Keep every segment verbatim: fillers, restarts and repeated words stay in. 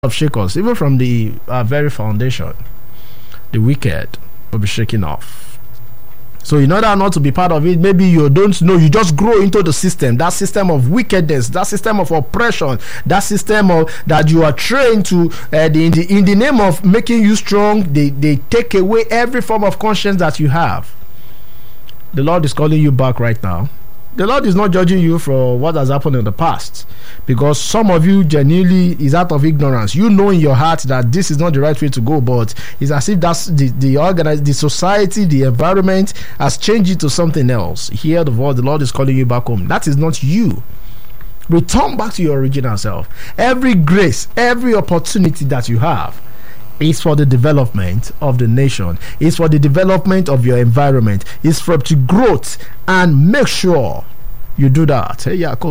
of shakers, even from the uh, very foundation. The wicked will be shaken off. So in order not to be part of it, maybe you don't know, you just grow into the system, that system of wickedness, that system of oppression, that system of that you are trained to uh, the, in, the, in the name of making you strong, they, they take away every form of conscience that you have. The Lord is calling you back right now. The Lord is not judging you for what has happened in the past, because some of you genuinely is out of ignorance. You know in your heart that this is not the right way to go, but it's as if that's the the organized, the society, the environment has changed it to something else. Hear the word. The Lord is calling you back home. That is not you. Return back to your original self. Every grace, every opportunity that you have is for the development of the nation, is for the development of your environment, is for the growth, and make sure you do that.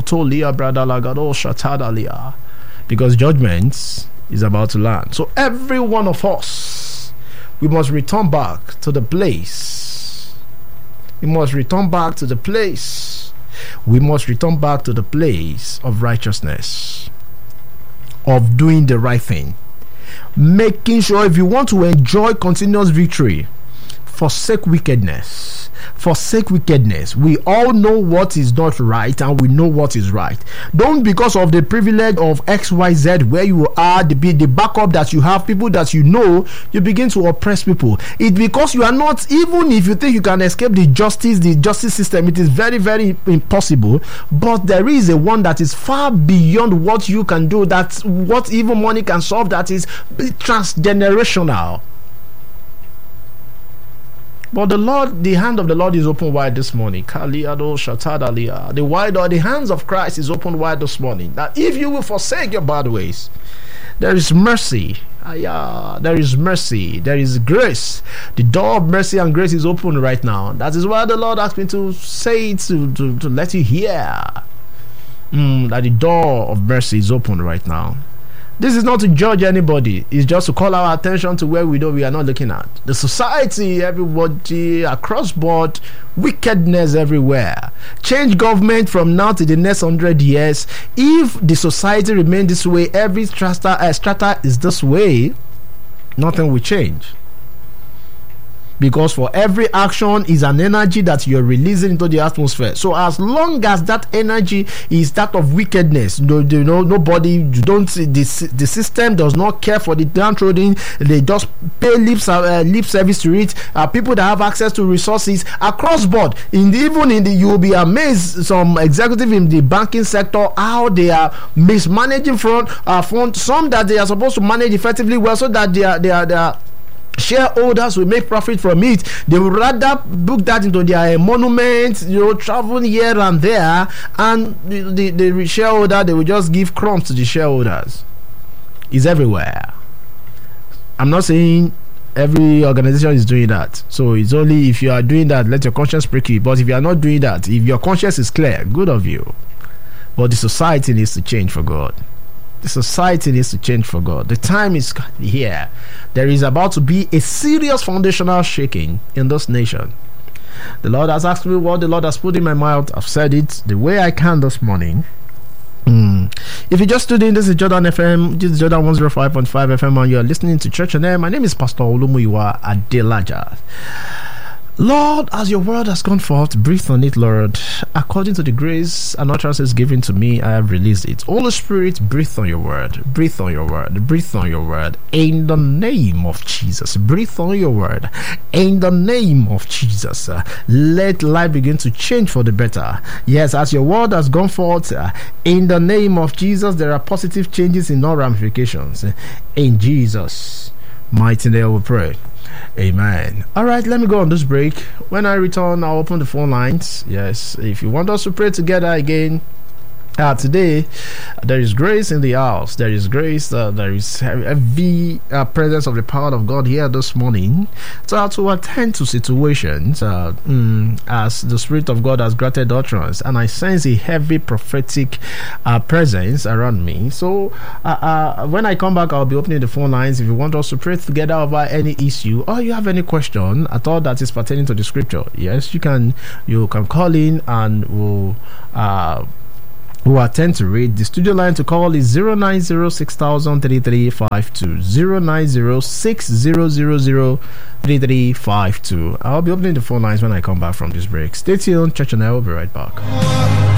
Because judgment is about to land. So every one of us, we must return back to the place. We must return back to the place. We must return back to the place of righteousness, of doing the right thing. Making sure, if you want to enjoy continuous victory, forsake wickedness. Forsake wickedness. We all know what is not right, and we know what is right. Don't, because of the privilege of X Y Z where you are, the, the backup that you have, people that you know, you begin to oppress people. It's because you are not, even if you think you can escape the justice, the justice system, it is very, very impossible. But there is a one that is far beyond what you can do, that's what even money can solve, that is transgenerational. But the Lord, the hand of the Lord is open wide this morning. The wide, or the hands of Christ is open wide this morning. That if you will forsake your bad ways, there is mercy. There is mercy. There is grace. The door of mercy and grace is open right now. That is why the Lord asked me to say it, to, to, to let you hear mm, that the door of mercy is open right now. This is not to judge anybody. It's just to call our attention to where we know we are not looking at. The society, everybody, across board, wickedness everywhere. Change government from now to the next hundred years. If the society remains this way, every strata, uh, strata is this way, nothing will change. Because for every action is an energy that you're releasing into the atmosphere. So as long as that energy is that of wickedness, no, you know, nobody, you don't, the, the system does not care for the downtrodden. They just pay lip, uh, lip service to it. Uh, people that have access to resources across board, in the, even in the, you will be amazed, some executive in the banking sector, how they are mismanaging front, uh, front, some that they are supposed to manage effectively well, so that they are, they are, they are shareholders will make profit from it. They would rather book that into their monument, you know, traveling here and there, and the, the, the shareholder, they will just give crumbs to the shareholders. It's everywhere. I'm not saying every organization is doing that. So it's only if you are doing that, let your conscience prick you. But if you are not doing that, if your conscience is clear, good of you. But the society needs to change for God. The society needs to change for God. The time is here. There is about to be a serious foundational shaking in this nation. The Lord has asked me what the Lord has put in my mouth. I've said it the way I can this morning. Mm. If you just stood in, this is Jordan F M, this is Jordan one oh five point five F M, and you're listening to Church on Air. My name is Pastor Olumuyiwa Adelaja. Lord, as your word has gone forth, breathe on it, Lord. According to the grace and utterances given to me, I have released it. Holy Spirit, breathe on your word. Breathe on your word. Breathe on your word. In the name of Jesus. Breathe on your word. In the name of Jesus. Uh, let life begin to change for the better. Yes, as your word has gone forth, uh, in the name of Jesus, there are positive changes in all ramifications. In Jesus' mighty name we pray. Amen. All right, let me go on this break. When I return, I'll open the phone lines. Yes, if you want us to pray together again, Uh, today, uh, there is grace in the house. There is grace. Uh, there is heavy uh, presence of the power of God here this morning. So, uh, to attend to situations uh, mm, as the Spirit of God has granted utterance, and I sense a heavy prophetic uh, presence around me. So, uh, uh, when I come back, I'll be opening the phone lines. If you want us to pray together over any issue, or you have any question at all that is pertaining to the Scripture, yes, you can. You can call in, and we'll. Uh, who attend to read. The studio line to call is zero nine zero six thousand three three five two, zero nine zero six zero zero zero three three five two. I'll be opening the phone lines when I come back from this break. Stay tuned. Church and I will be right back.